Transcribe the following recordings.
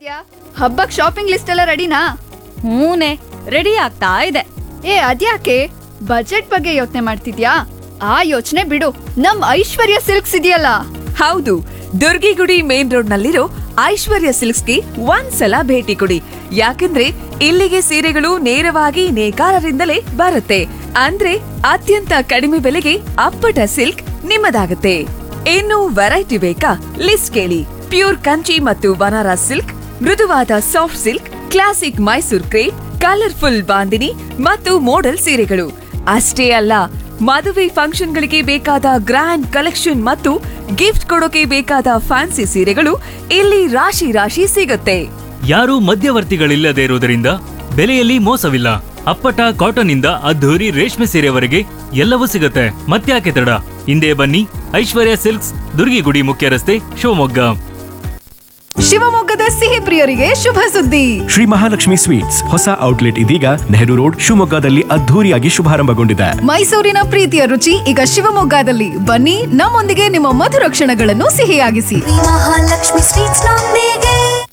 ಮಾಡ್ತಿದ್ಯಾ? ಹಬ್ಬಕ್ shopping list ಎಲ್ಲ ರೆಡಿನಾ? ಹೂನೆ, ರೆಡಿ ಆಗ್ತಾ ಇದೆ. ಅದ್ಯಾಕೆ ಬಜೆಟ್ ಬಗ್ಗೆ ಯೋಚನೆ ಮಾಡ್ತಿದ್ಯಾ? ಆ ಯೋಚನೆ ಬಿಡು, ನಮ್ ಐಶ್ವರ್ಯ ಸಿಲ್ಕ್ಸ್ ಇದೆಯಲ್ಲ. ಹೌದು, ದುರ್ಗಿಗುಡಿ ಮೇನ್ ರೋಡ್ ನಲ್ಲಿರೋ ಐಶ್ವರ್ಯ ಸಿಲ್ಕ್ಸ್ಗೆ ಒಂದ್ಸಲ ಭೇಟಿ ಕೊಡಿ. ಯಾಕಂದ್ರೆ ಇಲ್ಲಿಗೆ ಸೀರೆಗಳು ನೇರವಾಗಿ ನೇಕಾರರಿಂದಲೇ ಬರುತ್ತೆ. ಅಂದ್ರೆ ಅತ್ಯಂತ ಕಡಿಮೆ ಬೆಲೆಗೆ ಅಪ್ಪಟ ಸಿಲ್ಕ್ ನಿಮ್ಮದಾಗುತ್ತೆ. ಇನ್ನು ವೆರೈಟಿ ಬೇಕಾ? ಲಿಸ್ಟ್ ಕೇಳಿ. ಪ್ಯೂರ್ ಕಂಚಿ ಮತ್ತು ಬನಾರಸ್ ಸಿಲ್ಕ್, ಮೃದುವಾದ soft silk, classic Mysore crepe, colourful bandhani ಮತ್ತು ಮೋಡಲ್ ಸೀರೆಗಳು ಅಷ್ಟೇ ಅಲ್ಲ, ಮದುವೆ ಫಂಕ್ಷನ್ಗಳಿಗೆ ಬೇಕಾದ ಗ್ರ್ಯಾಂಡ್ ಕಲೆಕ್ಷನ್ ಮತ್ತು ಗಿಫ್ಟ್ ಕೊಡೋಕೆ ಬೇಕಾದ ಫ್ಯಾನ್ಸಿ ಸೀರೆಗಳು ಇಲ್ಲಿ ರಾಶಿ ರಾಶಿ ಸಿಗುತ್ತೆ. ಯಾರೂ ಮಧ್ಯವರ್ತಿಗಳಿಲ್ಲದೆ ಇರುವುದರಿಂದ ಬೆಲೆಯಲ್ಲಿ ಮೋಸವಿಲ್ಲ. ಅಪ್ಪಟ ಕಾಟನ್ ಇಂದ ಅದ್ಧೂರಿ ರೇಷ್ಮೆ ಸೀರೆವರೆಗೆ ಎಲ್ಲವೂ ಸಿಗುತ್ತೆ. ಮತ್ತ್ಯಾಕೆ ತಡ? ಹಿಂದೆ ಬನ್ನಿ, ಐಶ್ವರ್ಯ ಸಿಲ್ಕ್ಸ್, ದುರ್ಗಿಗುಡಿ ಮುಖ್ಯ ರಸ್ತೆ, ಶಿವಮೊಗ್ಗ. ಶಿವಮೊಗ್ಗದ ಸಿಹಿ ಪ್ರಿಯರಿಗೆ ಶುಭ ಸುದ್ದಿ. ಶ್ರೀ ಮಹಾಲಕ್ಷ್ಮಿ ಸ್ವೀಟ್ಸ್ ಹೊಸ ಔಟ್ಲೆಟ್ ಇದೀಗ ನೆಹರು ರೋಡ್ ಶಿವಮೊಗ್ಗದಲ್ಲಿ ಅದ್ಧೂರಿಯಾಗಿ ಶುಭಾರಂಭಗೊಂಡಿದೆ. ಮೈಸೂರಿನ ಪ್ರೀತಿಯ ರುಚಿ ಈಗ ಶಿವಮೊಗ್ಗದಲ್ಲಿ. ಬನ್ನಿ, ನಮ್ಮೊಂದಿಗೆ ನಿಮ್ಮ ಮಧುರ ಕ್ಷಣಗಳನ್ನು ಸಿಹಿಯಾಗಿಸಿ. ಮಹಾಲಕ್ಷ್ಮಿ ಸ್ವೀಟ್ಸ್ ನೊಂದಿಗೆ.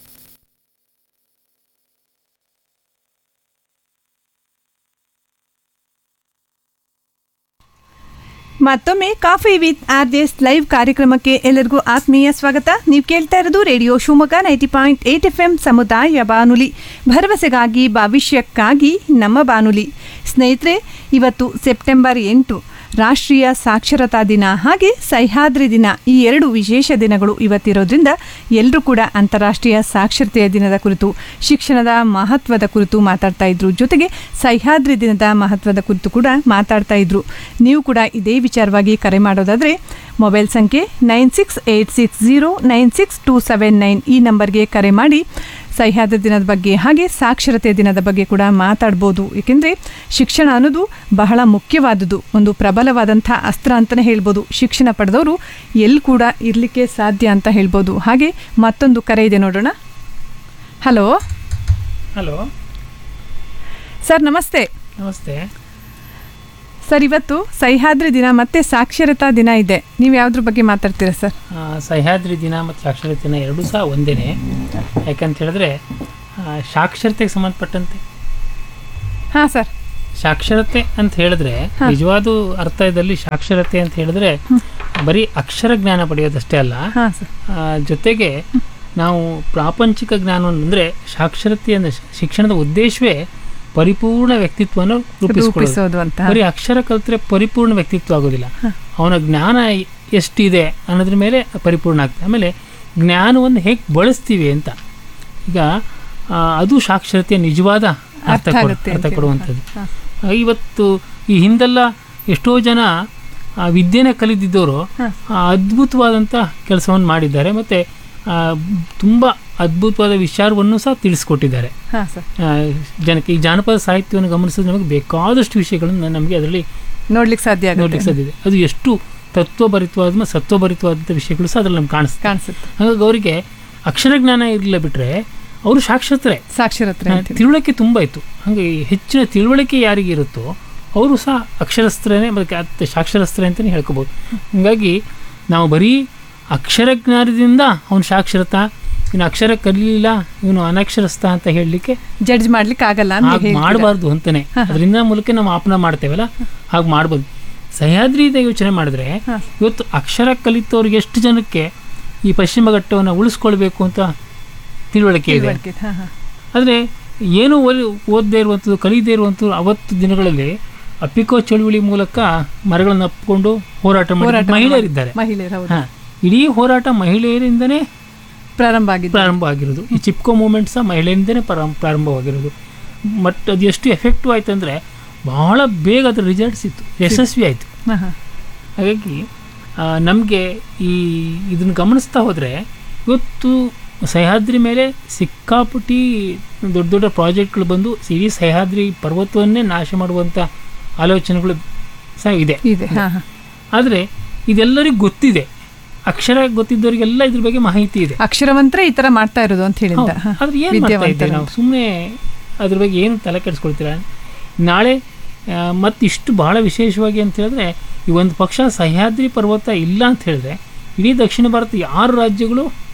ಮತ್ತೊಮ್ಮೆ ಕಾಫಿ ವಿತ್ ಆರ್ಜೆಸ್ ಲೈವ್ ಕಾರ್ಯಕ್ರಮಕ್ಕೆ ಎಲ್ಲರಿಗೂ ಆತ್ಮೀಯ ಸ್ವಾಗತ. ನೀವು ಕೇಳ್ತಾ ಇರೋದು ರೇಡಿಯೋ ಶಿವಮೊಗ್ಗ 90.8 FM ಸಮುದಾಯ ಬಾನುಲಿ, ಭರವಸೆಗಾಗಿ ಭವಿಷ್ಯಕ್ಕಾಗಿ ನಮ್ಮ ಬಾನುಲಿ. ಸ್ನೇಹಿತರೆ, ಇವತ್ತು ಸೆಪ್ಟೆಂಬರ್ 8 ರಾಷ್ಟ್ರೀಯ ಸಾಕ್ಷರತಾ ದಿನ ಹಾಗೆ ಸಹ್ಯಾದ್ರಿ ದಿನ. ಈ ಎರಡು ವಿಶೇಷ ದಿನಗಳು ಇವತ್ತಿರೋದ್ರಿಂದ ಎಲ್ಲರೂ ಕೂಡ ಅಂತಾರಾಷ್ಟ್ರೀಯ ಸಾಕ್ಷರತೆಯ ದಿನದ ಕುರಿತು, ಶಿಕ್ಷಣದ ಮಹತ್ವದ ಕುರಿತು ಮಾತಾಡ್ತಾ ಇದ್ರು. ಜೊತೆಗೆ ಸಹ್ಯಾದ್ರಿ ದಿನದ ಮಹತ್ವದ ಕುರಿತು ಕೂಡ ಮಾತಾಡ್ತಾ ಇದ್ರು. ನೀವು ಕೂಡ ಇದೇ ವಿಚಾರವಾಗಿ ಕರೆ ಮಾಡೋದಾದರೆ ಮೊಬೈಲ್ ಸಂಖ್ಯೆ 9686096279 ಈ ನಂಬರ್ಗೆ ಕರೆ ಮಾಡಿ ಸಹ್ಯಾದ್ರಿ ದಿನದ ಬಗ್ಗೆ ಹಾಗೆ ಸಾಕ್ಷರತೆ ದಿನದ ಬಗ್ಗೆ ಕೂಡ ಮಾತಾಡ್ಬೋದು. ಏಕೆಂದರೆ ಶಿಕ್ಷಣ ಅನ್ನೋದು ಬಹಳ ಮುಖ್ಯವಾದದ್ದು, ಒಂದು ಪ್ರಬಲವಾದಂಥ ಅಸ್ತ್ರ ಅಂತಲೇ ಹೇಳ್ಬೋದು. ಶಿಕ್ಷಣ ಪಡೆದವರು ಎಲ್ಲಿ ಕೂಡ ಇರಲಿಕ್ಕೆ ಸಾಧ್ಯ ಅಂತ ಹೇಳ್ಬೋದು. ಹಾಗೆ ಮತ್ತೊಂದು ಕರೆ ಇದೆ, ನೋಡೋಣ. ಹಲೋ ಹಲೋ ಸರ್, ನಮಸ್ತೆ. ನಮಸ್ತೆ ಸರ್, ಇವತ್ತು ಸಹ್ಯಾದ್ರಿ ದಿನ ಮತ್ತು ಸಾಕ್ಷರತಾ ದಿನ ಇದೆ. ನೀವು ಯಾವುದ್ರ ಬಗ್ಗೆ ಮಾತಾಡ್ತೀರಾ ಸರ್? ಸಹ್ಯಾದ್ರಿ ದಿನ ಮತ್ತು ಸಾಕ್ಷರತೆ ದಿನ ಎರಡೂ ಸಹ ಒಂದೇ. ಯಾಕಂತ ಹೇಳಿದ್ರೆ ಸಾಕ್ಷರತೆಗೆ ಸಂಬಂಧಪಟ್ಟಂತೆ. ಹಾಂ ಸರ್, ಸಾಕ್ಷರತೆ ಅಂತ ಹೇಳಿದ್ರೆ ನಿಜವಾದ ಅರ್ಥದಲ್ಲಿ ಸಾಕ್ಷರತೆ ಅಂತ ಹೇಳಿದ್ರೆ ಬರೀ ಅಕ್ಷರ ಜ್ಞಾನ ಪಡೆಯೋದಷ್ಟೇ ಅಲ್ಲ, ಜೊತೆಗೆ ನಾವು ಪ್ರಾಪಂಚಿಕ ಜ್ಞಾನವನ್ನು ಅಂದರೆ ಸಾಕ್ಷರತೆ ಅಂದರೆ ಶಿಕ್ಷಣದ ಉದ್ದೇಶವೇ ಪರಿಪೂರ್ಣ ವ್ಯಕ್ತಿತ್ವವನ್ನು ರೂಪಿಸಿಕೊಳ್ಳೋದು ಅಂತ. ಬರೀ ಅಕ್ಷರ ಕಲಿತ್ರೆ ಪರಿಪೂರ್ಣ ವ್ಯಕ್ತಿತ್ವ ಆಗೋದಿಲ್ಲ, ಅವನ ಜ್ಞಾನ ಎಷ್ಟಿದೆ ಅನ್ನೋದ್ರ ಮೇಲೆ ಪರಿಪೂರ್ಣ ಆಗ್ತದೆ. ಆಮೇಲೆ ಜ್ಞಾನವನ್ನು ಹೇಗೆ ಬಳಸ್ತೀವಿ ಅಂತ, ಈಗ ಅದು ಸಾಕ್ಷರತೆಯ ನಿಜವಾದ ಅರ್ಥ ಕೊಡುವಂಥದ್ದು. ಇವತ್ತು ಈ ಹಿಂದೆಲ್ಲ ಎಷ್ಟೋ ಜನ ವಿದ್ಯೆನ ಕಲಿತಿದ್ದವರು ಅದ್ಭುತವಾದಂಥ ಕೆಲಸವನ್ನು ಮಾಡಿದ್ದಾರೆ ಮತ್ತು ತುಂಬ ಅದ್ಭುತವಾದ ವಿಚಾರವನ್ನು ಸಹ ತಿಳಿಸ್ಕೊಟ್ಟಿದ್ದಾರೆ ಜನಕ್ಕೆ. ಈ ಜಾನಪದ ಸಾಹಿತ್ಯವನ್ನು ಗಮನಿಸಿದ್ರೆ ನಮಗೆ ಬೇಕಾದಷ್ಟು ವಿಷಯಗಳನ್ನು ನಮಗೆ ಅದರಲ್ಲಿ ನೋಡ್ಲಿಕ್ಕೆ ಸಾಧ್ಯ ಇದೆ. ಅದು ಎಷ್ಟು ತತ್ವಭರಿತವಾದ ಮತ್ತು ಸತ್ವಭರಿತವಾದಂಥ ವಿಷಯಗಳು ಸಹ ಅದರಲ್ಲಿ ನಮ್ಗೆ ಕಾಣಿಸುತ್ತೆ. ಹಾಗಾಗಿ ಅವರಿಗೆ ಅಕ್ಷರ ಜ್ಞಾನ ಇರಲಿಲ್ಲ ಬಿಟ್ಟರೆ ಅವರು ಸಾಕ್ಷರತೆ ತಿಳುವಳಿಕೆ ತುಂಬ ಇತ್ತು. ಹಾಗೆ ಹೆಚ್ಚಿನ ತಿಳುವಳಿಕೆ ಯಾರಿಗೆ ಇರುತ್ತೋ ಅವರು ಸಹ ಅಕ್ಷರಸ್ಥರೇ ಮತ್ತು ಸಾಕ್ಷರಸ್ಥರೇ ಅಂತಲೇ ಹೇಳ್ಕೊಬೋದು. ಹಾಗಾಗಿ ನಾವು ಬರೀ ಅಕ್ಷರ ಜ್ಞಾನದಿಂದ ಅವನು ಸಾಕ್ಷರತಾ, ಇವನು ಅಕ್ಷರ ಕಲಿಲಿಲ್ಲ ಇವನು ಅನಕ್ಷರಸ್ಥ ಅಂತ ಹೇಳಲಿಕ್ಕೆ ಜಡ್ಜ್ ಮಾಡ್ಲಿಕ್ಕೆ ಆಗಲ್ಲ, ಮಾಡಬಾರ್ದು ಅಂತಾನೆ. ಅದರಿಂದ ಮೂಲಕ ನಾವು ಆಪನ ಮಾಡ್ತೇವಲ್ಲ, ಹಾಗೆ ಮಾಡ್ಬೋದು. ಸಹ್ಯಾದ್ರಿಯಿಂದ ಯೋಚನೆ ಮಾಡಿದ್ರೆ ಇವತ್ತು ಅಕ್ಷರ ಕಲಿತವ್ರಿಗೆ ಎಷ್ಟು ಜನಕ್ಕೆ ಈ ಪಶ್ಚಿಮ ಘಟ್ಟವನ್ನು ಉಳಿಸ್ಕೊಳ್ಬೇಕು ಅಂತ ತಿಳುವಳಿಕೆ ಇದೆ. ಆದರೆ ಏನು ಓದದೇ ಇರುವಂಥದ್ದು, ಕಲಿಯದೇ ಇರುವಂಥದ್ದು ಅವತ್ತು ದಿನಗಳಲ್ಲಿ ಅಪ್ಪಿಕೋ ಚಳುವಳಿ ಮೂಲಕ ಮರಗಳನ್ನು ಅಪ್ಪಿಕೊಂಡು ಹೋರಾಟ ಮಾಡಿ ಮಹಿಳೆಯರಿದ್ದಾರೆ. ಇಡೀ ಹೋರಾಟ ಮಹಿಳೆಯರಿಂದನೇ ಪ್ರಾರಂಭ ಆಗಿರೋದು. ಈ ಚಿಪ್ಕೋ ಮೂಮೆಂಟ್ ಸಹ ಮಹಿಳೆಯಿಂದನೇ ಪ್ರಾರಂಭವಾಗಿರೋದು. ಬಟ್ ಅದು ಎಷ್ಟು ಎಫೆಕ್ಟಿವ್ ಆಯ್ತು ಅಂದರೆ ಬಹಳ ಬೇಗ ಅದರ ರಿಸಲ್ಟ್ಸ್ ಇತ್ತು, ಯಶಸ್ವಿ ಆಯಿತು. ಹಾಗಾಗಿ ನಮಗೆ ಇದನ್ನು ಗಮನಿಸ್ತಾ ಹೋದರೆ ಇವತ್ತು ಸಹ್ಯಾದ್ರಿ ಮೇಲೆ ಸಿಕ್ಕಾಪಟ್ಟಿ ದೊಡ್ಡ ದೊಡ್ಡ ಪ್ರಾಜೆಕ್ಟ್ಗಳು ಬಂದು ಇಡೀ ಸಹ್ಯಾದ್ರಿ ಪರ್ವತವನ್ನೇ ನಾಶ ಮಾಡುವಂಥ ಆಲೋಚನೆಗಳು ಸಹ ಇದೆ. ಆದರೆ ಇದೆಲ್ಲರಿಗೂ ಗೊತ್ತಿದೆ, ಅಕ್ಷರ ಗೊತ್ತಿದ್ದವರಿಗೆಲ್ಲ ಇದ್ರ ಬಗ್ಗೆ ಮಾಹಿತಿ ಇದೆ. ಅಕ್ಷರವಂತರೇ ಈ ಥರ ಮಾಡ್ತಾ ಇರೋದು ಅಂತ ಹೇಳಿ. ಆದ್ರೆ ಏನು ಮಾಡ್ತಾ ಇದ್ದೇವೆ ನಾವು? ಸುಮ್ಮನೆ ಅದ್ರ ಬಗ್ಗೆ ಏನು ತಲೆ ಕೆಡಿಸ್ಕೊಳ್ತೀರಾ? ನಾಳೆ ಮತ್ತಿಷ್ಟು ಬಹಳ ವಿಶೇಷವಾಗಿ ಅಂತ ಹೇಳಿದ್ರೆ, ಈ ಒಂದು ಪಕ್ಷ ಸಹ್ಯಾದ್ರಿ ಪರ್ವತ ಇಲ್ಲ ಅಂತ ಹೇಳಿದ್ರೆ ಇಡೀ ದಕ್ಷಿಣ ಭಾರತ 6 ರಾಜ್ಯಗಳು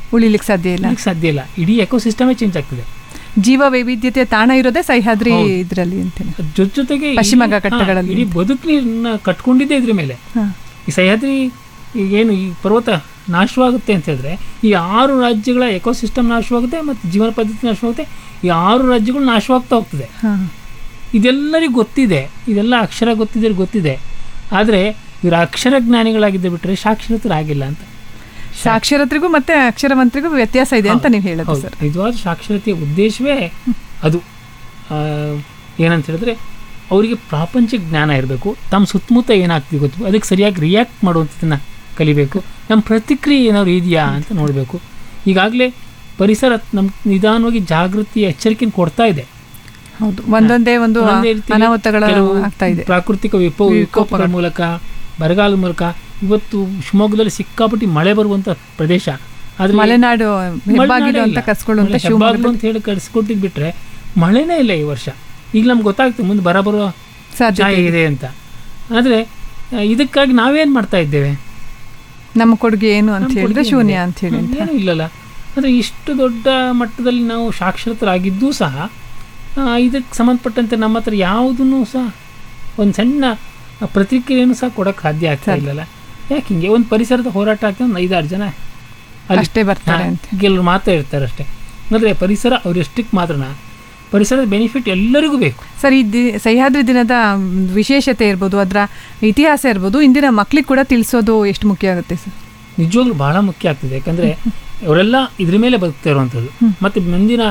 ಉಳಿಲಿಕ್ಕೆ ಸಾಧ್ಯ ಇಲ್ಲ. ಸಾಧ್ಯ ಇಲ್ಲ. ಇಡೀ ಎಕೋಸಿಸ್ಟಮೇ ಚೇಂಜ್ ಆಗ್ತದೆ. ಜೀವ ವೈವಿಧ್ಯತೆ ತಾಣ ಇರೋದೇ ಸಹ್ಯಾದ್ರಿ ಇದರಲ್ಲಿ ಅಂತೇನೆ. ಜೊತೆಗೆ ಪಶ್ಚಿಮ ಘಟ್ಟಗಳಲ್ಲಿ ಇಡೀ ಬದುಕನ್ನ ಕಟ್ಕೊಂಡಿದ್ದೆ ಇದ್ರ ಮೇಲೆ. ಈ ಸಹ್ಯಾದ್ರಿ ಈಗೇನು ಈ ಪರ್ವತ ನಾಶವಾಗುತ್ತೆ ಅಂತ ಹೇಳಿದ್ರೆ ಈ 6 ರಾಜ್ಯಗಳ ಎಕೋಸಿಸ್ಟಮ್ ನಾಶವಾಗುತ್ತೆ ಮತ್ತು ಜೀವನ ಪದ್ಧತಿ ನಾಶವಾಗುತ್ತೆ. ಈ 6 ರಾಜ್ಯಗಳು ನಾಶವಾಗ್ತಾ ಹೋಗ್ತದೆ. ಇದೆಲ್ಲರಿಗೂ ಗೊತ್ತಿದೆ, ಇದೆಲ್ಲ ಅಕ್ಷರ ಗೊತ್ತಿದೆ. ಆದರೆ ಇವರು ಅಕ್ಷರ ಜ್ಞಾನಿಗಳಾಗಿದ್ದ ಬಿಟ್ಟರೆ ಸಾಕ್ಷರತರಾಗಿಲ್ಲ ಅಂತ. ಸಾಕ್ಷರತೆಗೂ ಮತ್ತೆ ಅಕ್ಷರವಂತರಿಗೂ ವ್ಯತ್ಯಾಸ ಇದೆ ಅಂತ ನೀವು ಹೇಳೋದು ಸರ್. ನಿಜವಾದ ಸಾಕ್ಷರತೆಯ ಉದ್ದೇಶವೇ ಅದು. ಏನಂತ ಹೇಳಿದ್ರೆ ಅವರಿಗೆ ಪ್ರಾಪಂಚಿಕ ಜ್ಞಾನ ಇರಬೇಕು. ತಮ್ಮ ಸುತ್ತಮುತ್ತ ಏನಾಗ್ತಿದೆ ಗೊತ್ತು, ಅದಕ್ಕೆ ಸರಿಯಾಗಿ ರಿಯಾಕ್ಟ್ ಮಾಡುವಂಥದ್ದನ್ನು ಕಲಿಬೇಕು. ನಮ್ಮ ಪ್ರತಿಕ್ರಿಯೆ ಏನಾದ್ರು ಇದೆಯಾ ಅಂತ ನೋಡಬೇಕು. ಈಗಾಗಲೇ ಪರಿಸರ ನಮ್ಮ ನಿಧಾನವಾಗಿ ಜಾಗೃತಿ ಎಚ್ಚರಿಕೆಯನ್ನು ಕೊಡ್ತಾ ಇದೆ. ಹೌದು, ಒಂದೊಂದೇ ಒಂದು ಅನಾಹುತಗಳು ಆಗ್ತಾ ಇದೆ. ಪ್ರಾಕೃತಿಕ ವಿಕೋಪಗಳ ಮೂಲಕ, ಬರಗಾಲದ ಮೂಲಕ. ಇವತ್ತು ಶಿವಮೊಗ್ಗದಲ್ಲಿ ಸಿಕ್ಕಾಪಟ್ಟಿ ಮಳೆ ಬರುವಂಥ ಪ್ರದೇಶ. ಆದರೆ ಮಲೆನಾಡು ಅಂತ ಹೇಳಿ ಕರೆಸ್ಕೊಟ್ಟಿದ್ದು ಬಿಟ್ರೆ ಮಳೆನೇ ಇಲ್ಲ ಈ ವರ್ಷ. ಈಗ ನಮ್ಗೆ ಗೊತ್ತಾಗ್ತದೆ ಮುಂದೆ ಬರುವ ಛಾಯೆ ಇದೆ ಅಂತ. ಆದರೆ ಇದಕ್ಕಾಗಿ ನಾವೇನು ಮಾಡ್ತಾ ಇದ್ದೇವೆ? ನಮ್ಮ ಕೊಡುಗೆ ಏನು ಅಂತ ಹೇಳಿದ್ರೆ ಶೂನ್ಯ ಅಂತ ಹೇಳಿ ಏನೂ ಇಲ್ಲಲ್ಲ. ಅಂದರೆ ಇಷ್ಟು ದೊಡ್ಡ ಮಟ್ಟದಲ್ಲಿ ನಾವು ಸಾಕ್ಷರತರಾಗಿದ್ದೂ ಸಹ ಇದಕ್ಕೆ ಸಂಬಂಧಪಟ್ಟಂತೆ ನಮ್ಮ ಹತ್ರ ಯಾವುದನ್ನು ಸಹ ಒಂದು ಸಣ್ಣ ಪ್ರತಿಕ್ರಿಯೆಯನ್ನು ಸಹ ಕೊಡೋಕ್ಕೆ ಸಾಧ್ಯ ಆಗ್ತಾ ಇಲ್ಲಲ್ಲ. ಯಾಕೆ ಹಿಂಗೆ? ಒಂದು ಪರಿಸರದ ಹೋರಾಟ ಆಗ್ತದೆ, ಒಂದು 5-6 ಜನ ಅಷ್ಟೇ ಬರ್ತಾರೆ ಅಂತ ಕೆಲವರು ಮಾತ್ರ ಇರ್ತಾರೆ ಅಷ್ಟೇ. ಅಂದರೆ ಪರಿಸರ ಅವ್ರೆಷ್ಟಕ್ಕೆ ಮಾತ್ರನ, ಪರಿಸರದ ಬೆನಿಫಿಟ್ ಎಲ್ಲರಿಗೂ ಬೇಕು. ಸರ್, ಈ ಸಹ್ಯಾದ್ರಿ ದಿನದ ವಿಶೇಷತೆ ಇರ್ಬೋದು, ಅದರ ಇತಿಹಾಸ ಇರ್ಬೋದು, ಇಂದಿನ ಮಕ್ಕಳಿಗೆ ಕೂಡ ತಿಳಿಸೋದು ಎಷ್ಟು ಮುಖ್ಯ ಆಗುತ್ತೆ ಸರ್? ನಿಜವಾಗ್ಲೂ ಬಹಳ ಮುಖ್ಯ ಆಗ್ತದೆ. ಯಾಕಂದರೆ ಅವರೆಲ್ಲ ಇದ್ರ ಮೇಲೆ ಬದುಕ್ತಾ ಇರುವಂಥದ್ದು ಮತ್ತು ಮುಂದಿನ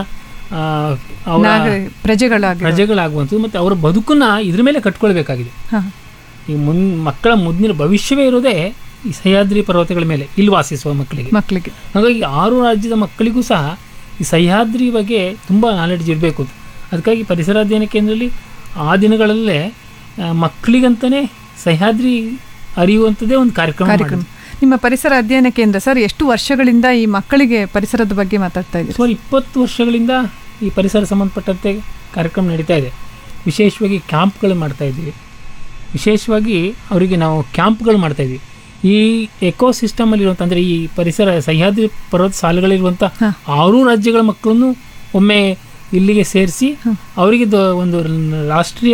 ಪ್ರಜೆಗಳಾಗುವಂಥದ್ದು ಮತ್ತು ಅವರ ಬದುಕನ್ನು ಇದ್ರ ಮೇಲೆ ಕಟ್ಕೊಳ್ಬೇಕಾಗಿದೆ. ಈ ಮಕ್ಕಳ ಮುಂದಿನ ಭವಿಷ್ಯವೇ ಇರೋದೇ ಈ ಸಹ್ಯಾದ್ರಿ ಪರ್ವತಗಳ ಮೇಲೆ ಇಲ್ಲಿ ವಾಸಿಸುವ ಮಕ್ಕಳಿಗೆ. ಹಾಗಾಗಿ 6 ರಾಜ್ಯದ ಮಕ್ಕಳಿಗೂ ಸಹ ಈ ಸಹ್ಯಾದ್ರಿ ಬಗ್ಗೆ ತುಂಬ ನಾಲೆಡ್ಜ್ ಇರಬೇಕು. ಅದಕ್ಕಾಗಿ ಪರಿಸರ ಅಧ್ಯಯನ ಕೇಂದ್ರದಲ್ಲಿ ಆ ದಿನಗಳಲ್ಲೇ ಮಕ್ಕಳಿಗಂತಲೇ ಸಹ್ಯಾದ್ರಿ ಅರಿಯುವಂಥದ್ದೇ ಒಂದು ಕಾರ್ಯಕ್ರಮ. ನಿಮ್ಮ ಪರಿಸರ ಅಧ್ಯಯನ ಕೇಂದ್ರ ಸರ್ ಎಷ್ಟು ವರ್ಷಗಳಿಂದ ಈ ಮಕ್ಕಳಿಗೆ ಪರಿಸರದ ಬಗ್ಗೆ ಮಾತಾಡ್ತಾ ಇದ್ದೀವಿ? ಸುಮಾರು 20 ವರ್ಷಗಳಿಂದ ಈ ಪರಿಸರ ಸಂಬಂಧಪಟ್ಟಂತೆ ಕಾರ್ಯಕ್ರಮ ನಡೀತಾ ಇದೆ. ವಿಶೇಷವಾಗಿ ಕ್ಯಾಂಪ್ಗಳು ಮಾಡ್ತಾಯಿದ್ದೀವಿ. ವಿಶೇಷವಾಗಿ ಅವರಿಗೆ ನಾವು ಕ್ಯಾಂಪ್ಗಳು ಮಾಡ್ತಾಯಿದ್ವಿ. ಈ ಎಕೋಸಿಸ್ಟಮಲ್ಲಿರುವಂಥ ಅಂದರೆ ಈ ಪರಿಸರ ಸಹ್ಯಾದ್ರಿ ಪರ್ವತ ಸಾಲುಗಳಿರುವಂಥ 6 ರಾಜ್ಯಗಳ ಮಕ್ಕಳನ್ನು ಒಮ್ಮೆ ಇಲ್ಲಿಗೆ ಸೇರಿಸಿ ಅವರಿಗೆ ಒಂದು ರಾಷ್ಟ್ರೀಯ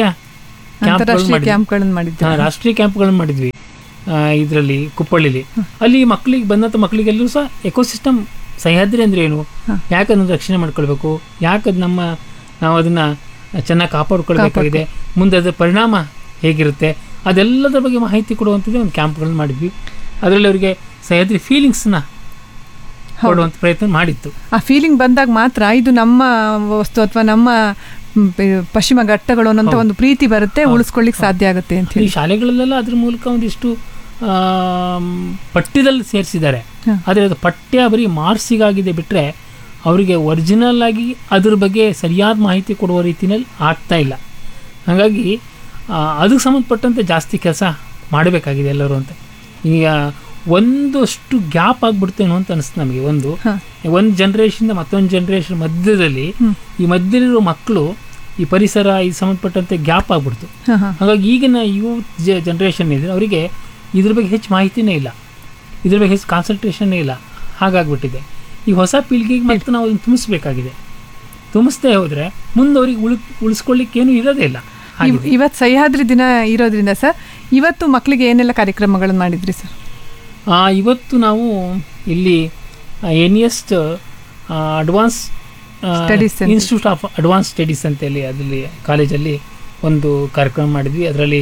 ಕ್ಯಾಂಪ್ಗಳನ್ನು ಮಾಡಿದ್ವಿ ಇದರಲ್ಲಿ ಕುಪ್ಪಳ್ಳಿಲಿ. ಅಲ್ಲಿ ಮಕ್ಕಳಿಗೆ ಮಕ್ಕಳಿಗೆಲ್ಲರೂ ಸಹ ಎಕೋಸಿಸ್ಟಮ್ ಸಹ್ಯಾದ್ರಿ ಅಂದರೆ ಏನು, ಯಾಕೆ ಅದನ್ನು ರಕ್ಷಣೆ ಮಾಡ್ಕೊಳ್ಬೇಕು, ಯಾಕೆ ನಾವು ಅದನ್ನು ಚೆನ್ನಾಗಿ ಕಾಪಾಡ್ಕೊಳ್ಬೇಕಾಗಿದೆ, ಮುಂದೆ ಅದರ ಪರಿಣಾಮ ಹೇಗಿರುತ್ತೆ, ಅದೆಲ್ಲದರ ಬಗ್ಗೆ ಮಾಹಿತಿ ಕೊಡುವಂಥದ್ದೇ ಒಂದು ಕ್ಯಾಂಪ್ಗಳನ್ನು ಮಾಡಿದ್ವಿ. ಅದರಲ್ಲಿ ಅವರಿಗೆ ಸಹ್ಯಾದ್ರಿ ಫೀಲಿಂಗ್ಸ್ನ ಕೊಡುವಂಥ ಪ್ರಯತ್ನ ಮಾಡಿತ್ತು. ಆ ಫೀಲಿಂಗ್ ಬಂದಾಗ ಮಾತ್ರ ಇದು ನಮ್ಮ ವಸ್ತು ಅಥವಾ ನಮ್ಮ ಪಶ್ಚಿಮ ಘಟ್ಟಗಳು ಅನ್ನೋಂಥ ಒಂದು ಪ್ರೀತಿ ಬರುತ್ತೆ, ಉಳಿಸ್ಕೊಳ್ಳಿಕ್ಕೆ ಸಾಧ್ಯ ಆಗುತ್ತೆ ಅಂತ ಹೇಳಿ. ಈ ಶಾಲೆಗಳಲ್ಲೆಲ್ಲ ಅದ್ರ ಮೂಲಕ ಒಂದಿಷ್ಟು ಪಠ್ಯದಲ್ಲಿ ಸೇರಿಸಿದ್ದಾರೆ. ಆದರೆ ಅದು ಪಠ್ಯ ಬರೀ ಮಾರ್ಕ್ಸಿಗಾಗಿದೆ ಬಿಟ್ಟರೆ ಅವರಿಗೆ ಒರಿಜಿನಲ್ ಆಗಿ ಅದ್ರ ಬಗ್ಗೆ ಸರಿಯಾದ ಮಾಹಿತಿ ಕೊಡುವ ರೀತಿಯಲ್ಲಿ ಆಗ್ತಾ ಇಲ್ಲ. ಹಾಗಾಗಿ ಅದಕ್ಕೆ ಸಂಬಂಧಪಟ್ಟಂತೆ ಜಾಸ್ತಿ ಕೆಲಸ ಮಾಡಬೇಕಾಗಿದೆ ಎಲ್ಲರೂ ಅಂತ. ಈಗ ಒಂದಷ್ಟು ಗ್ಯಾಪ್ ಆಗಿಬಿಡ್ತೇನೋ ಅಂತ ಅನಿಸ್ತು ನಮಗೆ. ಒಂದು ಜನ್ರೇಷನ್ ಮತ್ತೊಂದು ಜನ್ರೇಷನ್ ಮಧ್ಯದಲ್ಲಿ ಈ ಮಧ್ಯದಲ್ಲಿರೋ ಮಕ್ಕಳು ಈ ಪರಿಸರ ಇದು ಸಂಬಂಧಪಟ್ಟಂತೆ ಗ್ಯಾಪ್ ಆಗ್ಬಿಡ್ತು. ಹಾಗಾಗಿ ಈಗಿನ ಯೂತ್ ಜನ್ರೇಷನ್ ಇದ್ರೆ ಅವರಿಗೆ ಇದ್ರ ಬಗ್ಗೆ ಹೆಚ್ಚು ಮಾಹಿತಿನೇ ಇಲ್ಲ, ಇದ್ರ ಬಗ್ಗೆ ಹೆಚ್ಚು ಕಾನ್ಸಂಟ್ರೇಷನ್ನೇ ಇಲ್ಲ. ಹಾಗಾಗ್ಬಿಟ್ಟಿದೆ. ಈ ಹೊಸ ಪೀಳಿಗೆಗೆ ಮತ್ತೆ ನಾವು ಅದನ್ನು ತುಂಬಿಸ್ಬೇಕಾಗಿದೆ. ತುಂಬಿಸ್ದೇ ಹೋದರೆ ಮುಂದೆ ಅವ್ರಿಗೆ ಉಳಿಸ್ಕೊಳ್ಳಿಕ್ಕೇನು ಇರೋದೇ ಇಲ್ಲ. ಇವತ್ತು ಸಹ್ಯಾದ್ರಿ ದಿನ ಇರೋದ್ರಿಂದ ಸರ್, ಇವತ್ತು ಮಕ್ಕಳಿಗೆ ಏನೆಲ್ಲ ಕಾರ್ಯಕ್ರಮಗಳನ್ನು ಮಾಡಿದ್ರಿ ಸರ್? ಇವತ್ತು ನಾವು ಇಲ್ಲಿ NES advance institute of advance studies ಅಂತೇಳಿ ಅದರಲ್ಲಿ ಕಾಲೇಜಲ್ಲಿ ಒಂದು ಕಾರ್ಯಕ್ರಮ ಮಾಡಿದ್ವಿ. ಅದರಲ್ಲಿ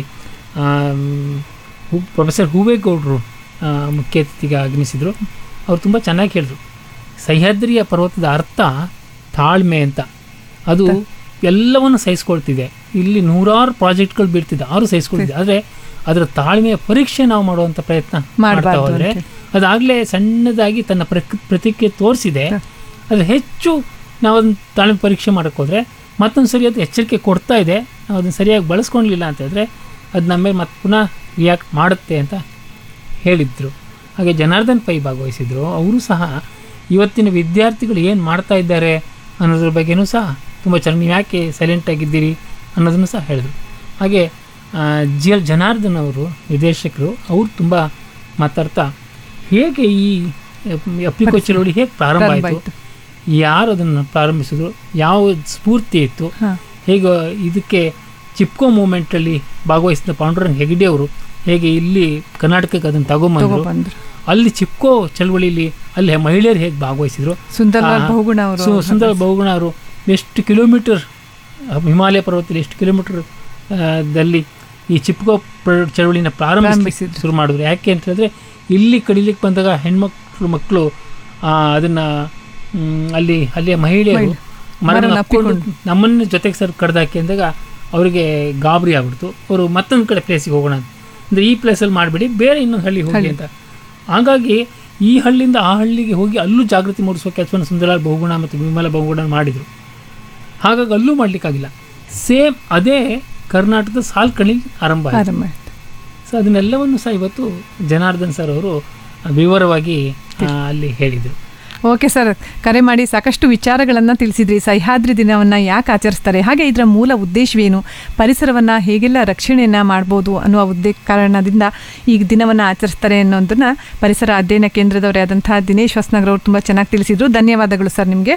ಪ್ರೊಫೆಸರ್ ಹೂವೇಗೌಡರು ಮುಖ್ಯ ಅತಿಥಿಗೆ ಆಗಮಿಸಿದರು. ಅವರು ತುಂಬ ಚೆನ್ನಾಗಿ ಹೇಳಿದ್ರು. ಸಹ್ಯಾದ್ರಿಯ ಪರ್ವತದ ಅರ್ಥ ತಾಳ್ಮೆ ಅಂತ. ಅದು ಎಲ್ಲವನ್ನು ಸಹಿಸ್ಕೊಳ್ತಿದೆ. ಇಲ್ಲಿ 100 ಪ್ರಾಜೆಕ್ಟ್ಗಳು ಬೀಳ್ತಿದೆ, 6 ಸಹಿಸ್ಕೊಳ್ತಿದೆ. ಆದರೆ ಅದರ ತಾಳ್ಮೆಯ ಪರೀಕ್ಷೆ ನಾವು ಮಾಡುವಂಥ ಪ್ರಯತ್ನ ಮಾಡ್ತಾ ಹೋದರೆ ಅದಾಗಲೇ ಸಣ್ಣದಾಗಿ ತನ್ನ ಪ್ರತಿಕ್ರಿಯೆ ತೋರಿಸಿದೆ. ಅದು ಹೆಚ್ಚು ನಾವು ಅದನ್ನು ತಾಳ್ಮೆ ಪರೀಕ್ಷೆ ಮಾಡೋಕ್ಕೆ ಹೋದರೆ ಮತ್ತೊಂದು ಸರಿ ಅದು ಎಚ್ಚರಿಕೆ ಕೊಡ್ತಾ ಇದೆ. ನಾವು ಅದನ್ನು ಸರಿಯಾಗಿ ಬಳಸ್ಕೊಳ್ಳಲಿಲ್ಲ ಅಂತ ಹೇಳಿದ್ರೆ ಅದು ನಮ್ಮ ಮೇಲೆ ಮತ್ತೆ ಪುನಃ ರಿಯಾಕ್ಟ್ ಮಾಡುತ್ತೆ ಅಂತ ಹೇಳಿದರು. ಹಾಗೆ ಜನಾರ್ದನ್ ಪೈ ಭಾಗವಹಿಸಿದರು. ಅವರು ಸಹ ಇವತ್ತಿನ ವಿದ್ಯಾರ್ಥಿಗಳು ಏನು ಮಾಡ್ತಾ ಇದ್ದಾರೆ ಅನ್ನೋದ್ರ ಬಗ್ಗೆನೂ ಸಹ ತುಂಬ ಚೆನ್ನಾಗಿ, ನೀವು ಯಾಕೆ ಸೈಲೆಂಟಾಗಿದ್ದೀರಿ ಅನ್ನೋದನ್ನು ಸಹ ಹೇಳಿದರು. ಹಾಗೆ ಜನಾರ್ದನ್ ಅವರು ನಿರ್ದೇಶಕರು, ಅವರು ತುಂಬ ಮಾತಾಡ್ತಾ ಹೇಗೆ ಈ ಅಪ್ಪಿಕೋ ಚಳವಳಿ ಹೇಗೆ ಪ್ರಾರಂಭ ಆಯಿತು, ಯಾರು ಅದನ್ನು ಪ್ರಾರಂಭಿಸಿದ್ರು, ಯಾವ ಸ್ಫೂರ್ತಿ ಇತ್ತು, ಹೇಗೆ ಇದಕ್ಕೆ ಚಿಪ್ಕೋ ಮೂಮೆಂಟಲ್ಲಿ ಭಾಗವಹಿಸಿದ ಪಾಂಡುರಂಗ ಹೆಗಡೆ ಅವರು ಹೇಗೆ ಇಲ್ಲಿ ಕರ್ನಾಟಕಕ್ಕೆ ಅದನ್ನು ತಗೊಂಬಂದ್ರು, ಅಲ್ಲಿ ಚಿಪ್ಕೋ ಚಳವಳಿಲಿ ಅಲ್ಲಿ ಮಹಿಳೆಯರು ಹೇಗೆ ಭಾಗವಹಿಸಿದ್ರು, ಸುಂದರಲಾಲ್ ಬಹುಗುಣ ಅವರು ಎಷ್ಟು ಕಿಲೋಮೀಟರ್ ಹಿಮಾಲಯ ಪರ್ವತದಲ್ಲಿ ಎಷ್ಟು ಕಿಲೋಮೀಟರ್ ದಲ್ಲಿ ಈ ಚಿಪ್ಕೋ ಚಳವಳಿನ ಪ್ರಾರಂಭಿಸಿ ಶುರು ಮಾಡಿದ್ರು. ಯಾಕೆ ಅಂತ ಹೇಳಿದ್ರೆ ಇಲ್ಲಿ ಕಡಿಲಿಕ್ಕೆ ಬಂದಾಗ ಮಕ್ಕಳು ಅದನ್ನು ಅಲ್ಲಿಯ ಮಹಿಳೆಯರು ಮರವನ್ನು ಹಾಕ್ಕೊಂಡು ನಮ್ಮನ್ನು ಜೊತೆಗೆ ಸರ್ ಕಡ್ದಾಕಿ ಅಂದಾಗ ಅವರಿಗೆ ಗಾಬರಿ ಆಗ್ಬಿಡ್ತು. ಅವರು ಮತ್ತೊಂದು ಕಡೆ ಪ್ಲೇಸಿಗೆ ಹೋಗೋಣ ಅಂದರೆ ಈ ಪ್ಲೇಸಲ್ಲಿ ಮಾಡಿಬಿಡಿ, ಬೇರೆ ಇನ್ನೊಂದು ಹಳ್ಳಿ ಹೋಗಿ ಅಂತ. ಹಾಗಾಗಿ ಈ ಹಳ್ಳಿಯಿಂದ ಆ ಹಳ್ಳಿಗೆ ಹೋಗಿ ಅಲ್ಲೂ ಜಾಗೃತಿ ಮೂಡಿಸುವ ಕೆಲಸವನ್ನು ಸುಂದರಲಾಲ್ ಬಹುಗುಣ ಮತ್ತು ವಿಮಲ ಬಹುಗುಣ ಮಾಡಿದರು. ಹಾಗಾಗಿ ಅಲ್ಲೂ ಮಾಡಲಿಕ್ಕಾಗಿಲ್ಲ. ಸೇಮ್ ಅದೇ ಕರ್ನಾಟಕದ ಸಾಲ್ಕಳಿ ಆರಂಭ ಆಯಿತು. ಸೊ ಅದನ್ನೆಲ್ಲವನ್ನು ಸಹ ಇವತ್ತು ಜನಾರ್ದನ್ ಸರ್ ಅವರು ವಿವರವಾಗಿ ಅಲ್ಲಿ ಹೇಳಿದರು. ಓಕೆ ಸರ್, ಕರೆ ಮಾಡಿ ಸಾಕಷ್ಟು ವಿಚಾರಗಳನ್ನು ತಿಳಿಸಿದ್ರಿ. ಸಹ್ಯಾದ್ರಿ ದಿನವನ್ನು ಯಾಕೆ ಆಚರಿಸ್ತಾರೆ, ಹಾಗೆ ಇದರ ಮೂಲ ಉದ್ದೇಶವೇನು, ಪರಿಸರವನ್ನು ಹೇಗೆಲ್ಲ ರಕ್ಷಣೆಯನ್ನು ಮಾಡ್ಬೋದು ಅನ್ನುವ ಕಾರಣದಿಂದ ಈ ದಿನವನ್ನು ಆಚರಿಸ್ತಾರೆ ಅನ್ನೋದನ್ನು ಪರಿಸರ ಅಧ್ಯಯನ ಕೇಂದ್ರದವರೇ ಆದಂತಹ ದಿನೇಶ್ ಹೊಸನಗರ್ ಅವರು ತುಂಬ ಚೆನ್ನಾಗಿ ತಿಳಿಸಿದರು. ಧನ್ಯವಾದಗಳು ಸರ್ ನಿಮಗೆ.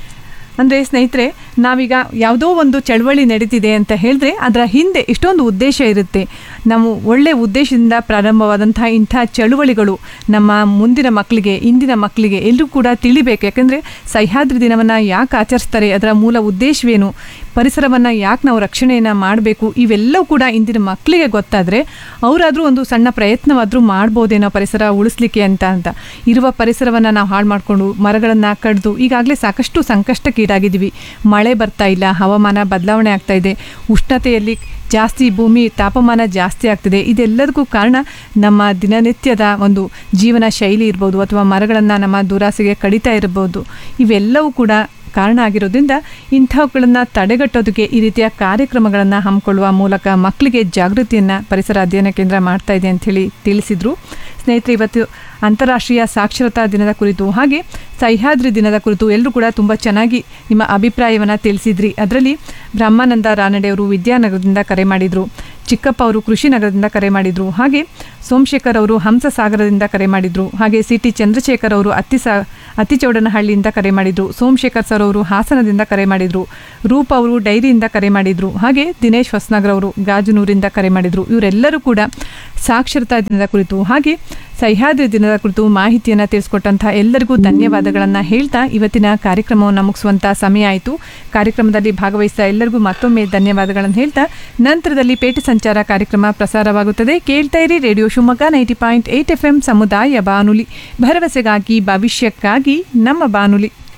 ಅಂದರೆ ಸ್ನೇಹಿತರೆ, ನಾವೀಗ ಯಾವುದೋ ಒಂದು ಚಳವಳಿ ನಡೀತಿದೆ ಅಂತ ಹೇಳಿದ್ರೆ ಅದರ ಹಿಂದೆ ಇಷ್ಟೊಂದು ಉದ್ದೇಶ ಇರುತ್ತೆ. ನಾವು ಒಳ್ಳೆಯ ಉದ್ದೇಶದಿಂದ ಪ್ರಾರಂಭವಾದಂತಹ ಇಂಥ ಚಳುವಳಿಗಳು ನಮ್ಮ ಮುಂದಿನ ಮಕ್ಕಳಿಗೆ, ಇಂದಿನ ಮಕ್ಕಳಿಗೆ ಎಲ್ಲರೂ ಕೂಡ ತಿಳಿಬೇಕು. ಯಾಕೆಂದರೆ ಸಹ್ಯಾದ್ರಿ ದಿನವನ್ನು ಯಾಕೆ ಆಚರಿಸ್ತಾರೆ, ಅದರ ಮೂಲ ಉದ್ದೇಶವೇನು, ಪರಿಸರವನ್ನು ಯಾಕೆ ನಾವು ರಕ್ಷಣೆಯನ್ನು ಮಾಡಬೇಕು, ಇವೆಲ್ಲವೂ ಕೂಡ ಇಂದಿನ ಮಕ್ಕಳಿಗೆ ಗೊತ್ತಾದರೆ ಅವರಾದರೂ ಒಂದು ಸಣ್ಣ ಪ್ರಯತ್ನವಾದರೂ ಮಾಡ್ಬೋದೇನೋ ಪರಿಸರ ಉಳಿಸ್ಲಿಕ್ಕೆ ಅಂತ ಇರುವ ಪರಿಸರವನ್ನು ನಾವು ಹಾಳು ಮಾಡಿಕೊಂಡು ಮರಗಳನ್ನು ಕಡಿದು ಈಗಾಗಲೇ ಸಾಕಷ್ಟು ಸಂಕಷ್ಟಕ್ಕೀಡಾಗಿದ್ದೀವಿ. ಮಳೆ ಬರ್ತಾ ಇಲ್ಲ, ಹವಾಮಾನ ಬದಲಾವಣೆ ಆಗ್ತಾ ಇದೆ, ಉಷ್ಣತೆಯಲ್ಲಿ ಜಾಸ್ತಿ, ಭೂಮಿ ತಾಪಮಾನ ಜಾಸ್ತಿ ಆಗ್ತಿದೆ. ಇದೆಲ್ಲದಕ್ಕೂ ಕಾರಣ ನಮ್ಮ ದಿನನಿತ್ಯದ ಒಂದು ಜೀವನ ಶೈಲಿ ಇರ್ಬೋದು, ಅಥವಾ ಮರಗಳನ್ನು ನಮ್ಮ ದುರಾಸೆಗೆ ಕಡಿತಾ ಇರ್ಬೋದು. ಇವೆಲ್ಲವೂ ಕೂಡ ಕಾರಣ ಆಗಿರೋದ್ರಿಂದ ಇಂಥವುಗಳನ್ನು ತಡೆಗಟ್ಟೋದಕ್ಕೆ ಈ ರೀತಿಯ ಕಾರ್ಯಕ್ರಮಗಳನ್ನು ಹಮ್ಮಿಕೊಳ್ಳುವ ಮೂಲಕ ಮಕ್ಕಳಿಗೆ ಜಾಗೃತಿಯನ್ನು ಪರಿಸರ ಅಧ್ಯಯನ ಕೇಂದ್ರ ಮಾಡ್ತಾ ಇದೆ ಅಂಥೇಳಿ ತಿಳಿಸಿದರು. ಸ್ನೇಹಿತರೆ, ಇವತ್ತು ಅಂತಾರಾಷ್ಟ್ರೀಯ ಸಾಕ್ಷರತಾ ದಿನದ ಕುರಿತು ಹಾಗೆ ಸಹ್ಯಾದ್ರಿ ದಿನದ ಕುರಿತು ಎಲ್ಲರೂ ಕೂಡ ತುಂಬ ಚೆನ್ನಾಗಿ ನಿಮ್ಮ ಅಭಿಪ್ರಾಯವನ್ನು ತಿಳಿಸಿದ್ರಿ. ಅದರಲ್ಲಿ ಬ್ರಹ್ಮಾನಂದ ರಾನಡೆಯವರು ವಿದ್ಯಾನಗರದಿಂದ ಕರೆ ಮಾಡಿದರು, ಚಿಕ್ಕಪ್ಪ ಅವರು ಕೃಷಿನಗರದಿಂದ ಕರೆ ಮಾಡಿದರು, ಹಾಗೆ ಸೋಮಶೇಖರ್ ಅವರು ಹಂಸಸಾಗರದಿಂದ ಕರೆ ಮಾಡಿದರು, ಹಾಗೆ CT ಚಂದ್ರಶೇಖರ್ ಅವರು ಅತ್ತಿಚೌಡನಹಳ್ಳಿಯಿಂದ ಕರೆ ಮಾಡಿದರು, ಸೋಮಶೇಖರ್ ಸರ್ ಅವರು ಹಾಸನದಿಂದ ಕರೆ ಮಾಡಿದರು, ರೂಪ ಅವರು ಡೈರಿಯಿಂದ ಕರೆ ಮಾಡಿದರು, ಹಾಗೆ ದಿನೇಶ್ ಹೊಸನಗರ್ ಅವರು ಗಾಜನೂರಿಂದ ಕರೆ ಮಾಡಿದರು. ಇವರೆಲ್ಲರೂ ಕೂಡ ಸಾಕ್ಷರತಾ ದಿನದ ಕುರಿತು ಹಾಗೆ ಸಹ್ಯಾದ್ರಿ ದಿನದ ಕುರಿತು ಮಾಹಿತಿಯನ್ನು ತಿಳಿಸ್ಕೊಟ್ಟಂತಹ ಎಲ್ಲರಿಗೂ ಧನ್ಯವಾದಗಳನ್ನು ಹೇಳ್ತಾ ಇವತ್ತಿನ ಕಾರ್ಯಕ್ರಮವನ್ನು ಮುಗಿಸುವಂಥ ಸಮಯ ಆಯಿತು. ಕಾರ್ಯಕ್ರಮದಲ್ಲಿ ಭಾಗವಹಿಸಿದ ಎಲ್ಲರಿಗೂ ಮತ್ತೊಮ್ಮೆ ಧನ್ಯವಾದಗಳನ್ನು ಹೇಳ್ತಾ ನಂತರದಲ್ಲಿ ಪೇಟೆ ಸಂಚಾರ ಕಾರ್ಯಕ್ರಮ ಪ್ರಸಾರವಾಗುತ್ತದೆ. ಕೇಳ್ತಾ ಇರಿ ರೇಡಿಯೋ ಶಿವಮೊಗ್ಗ 90.8 FM ಸಮುದಾಯ ಬಾನುಲಿ, ಭರವಸೆಗಾಗಿ ಭವಿಷ್ಯಕ್ಕಾಗಿ ನಮ್ಮ ಬಾನುಲಿ.